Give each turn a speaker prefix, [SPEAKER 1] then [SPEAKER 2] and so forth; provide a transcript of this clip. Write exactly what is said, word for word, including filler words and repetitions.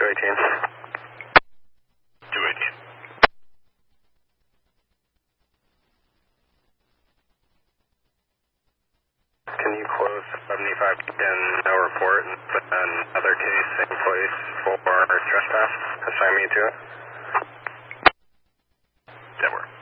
[SPEAKER 1] two eighteen.
[SPEAKER 2] two eighteen.
[SPEAKER 1] Can you close seventy-five ten, no report, and put another case in place for trespass? Assign me to it.
[SPEAKER 2] That works.